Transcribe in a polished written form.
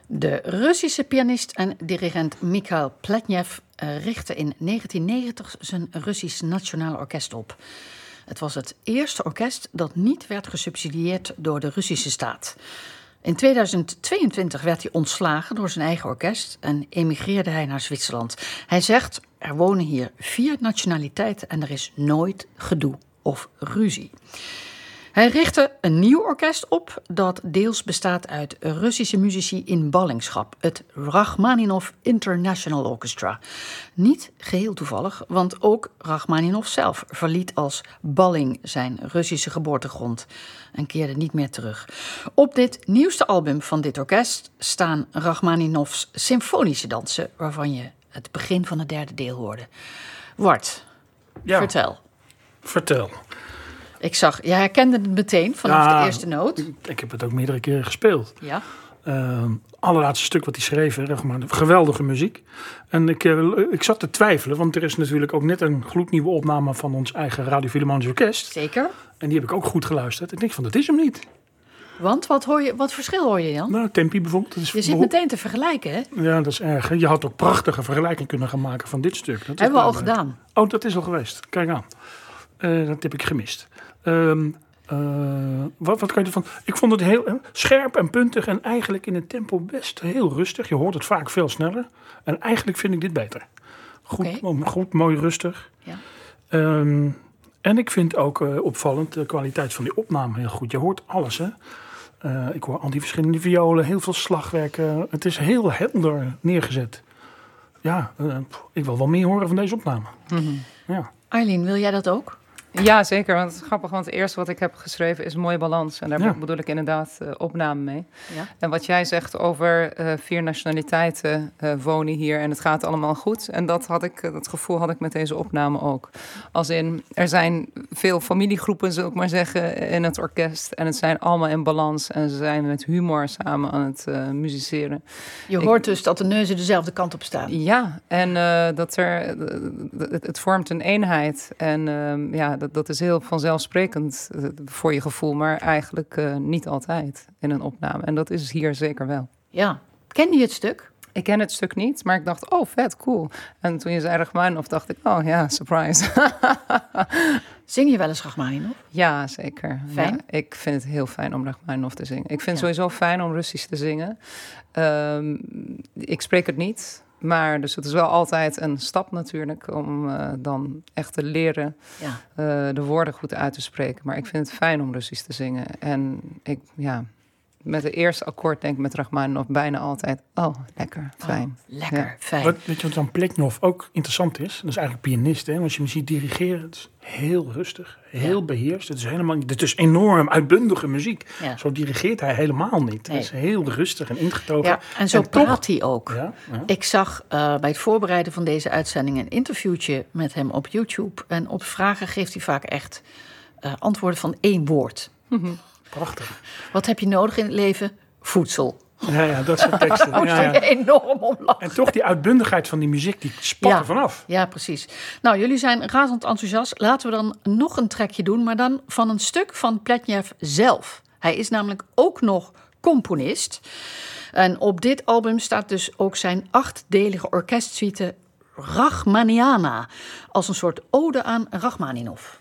De Russische pianist en dirigent Mikhail Pletnev richtte in 1990 zijn Russisch Nationaal Orkest op. Het was het eerste orkest dat niet werd gesubsidieerd door de Russische staat. In 2022 werd hij ontslagen door zijn eigen orkest en emigreerde hij naar Zwitserland. Hij zegt, er wonen hier 4 nationaliteiten en er is nooit gedoe of ruzie. Hij richtte een nieuw orkest op dat deels bestaat uit Russische muzici in ballingschap. Het Rachmaninov International Orchestra. Niet geheel toevallig, want ook Rachmaninov zelf verliet als balling zijn Russische geboortegrond en keerde niet meer terug. Op dit nieuwste album van dit orkest staan Rachmaninovs symfonische dansen, waarvan je het begin van het 3e deel hoorde. Wart, Vertel. Ik zag, jij herkende het meteen vanaf de eerste noot. Ik heb het ook meerdere keren gespeeld. Ja. Allerlaatste stuk wat hij schreef, geweldige muziek. En ik zat te twijfelen, want er is natuurlijk ook net een gloednieuwe opname van ons eigen Radio Philharmonisch Orkest. Zeker. En die heb ik ook goed geluisterd. Ik denk van, dat is hem niet. Want wat verschil hoor je, Jan? Nou, tempi bijvoorbeeld. Je zit meteen te vergelijken, hè? Ja, dat is erg. Hè? Je had ook prachtige vergelijking kunnen gaan maken van dit stuk. Dat hebben we al gedaan. Oh, dat is al geweest. Kijk aan. Dat heb ik gemist. Wat kan je ervan? Ik vond het heel scherp en puntig en eigenlijk in het tempo best heel rustig. Je hoort het vaak veel sneller. En eigenlijk vind ik dit beter. Goed, mooi, rustig. Ja. En ik vind ook opvallend de kwaliteit van die opname heel goed. Je hoort alles, hè. Ik hoor al die verschillende violen, heel veel slagwerken. Het is heel helder neergezet. Ja, ik wil wel meer horen van deze opname. Mm-hmm. Ja. Arlene, wil jij dat ook? Ja, zeker. Want het is grappig, want het eerste wat ik heb geschreven is mooie balans. En daar bedoel ik inderdaad opname mee. Ja. En wat jij zegt over 4 nationaliteiten wonen hier en het gaat allemaal goed. En dat gevoel had ik met deze opname ook. Als in, er zijn veel familiegroepen, zou ik maar zeggen, in het orkest. En het zijn allemaal in balans. En ze zijn met humor samen aan het musiceren. Je hoort dus dat de neuzen dezelfde kant op staan. Ja, en het vormt een eenheid. En dat is heel vanzelfsprekend voor je gevoel, maar eigenlijk niet altijd in een opname. En dat is hier zeker wel. Ja. Ken je het stuk? Ik ken het stuk niet, maar ik dacht, oh, vet, cool. En toen je zei Rachmaninov, dacht ik, oh ja, surprise. Zing je wel eens Rachmaninov? Ja, zeker. Fijn? Ja, ik vind het heel fijn om Rachmaninov te zingen. Ik vind het sowieso fijn om Russisch te zingen. Ik spreek het niet. Maar dus het is wel altijd een stap natuurlijk om dan echt te leren de woorden goed uit te spreken. Maar ik vind het fijn om Russisch te zingen. En met het eerste akkoord denk ik met Rachmaninov bijna altijd, oh, lekker, fijn. Fijn. Weet je wat dan Pletnev ook interessant is? Dat is eigenlijk pianist, hè? Als je hem ziet dirigeren, het is heel rustig, heel beheerst. Het is enorm uitbundige muziek. Ja. Zo dirigeert hij helemaal niet. Nee. Het is heel rustig en ingetogen. Ja, en zo praat hij ook. Ja. Ik zag bij het voorbereiden van deze uitzending een interviewtje met hem op YouTube. En op vragen geeft hij vaak echt antwoorden van 1 woord. Mm-hmm. Prachtig. Wat heb je nodig in het leven? Voedsel. Ja, dat soort teksten. Enorm omlachen. En toch die uitbundigheid van die muziek, die spat er vanaf. Ja, precies. Nou, jullie zijn razend enthousiast. Laten we dan nog een trekje doen, maar dan van een stuk van Pletnev zelf. Hij is namelijk ook nog componist. En op dit album staat dus ook zijn 8-delige orkestsuite Rachmaniana. Als een soort ode aan Rachmaninov.